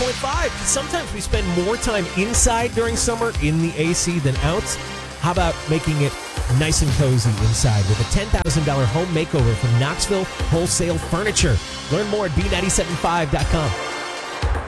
100.5. Sometimes we spend more time inside during summer in the AC than out. How about making it nice and cozy inside with a $10,000 home makeover from Knoxville Wholesale Furniture? Learn more at B975.com.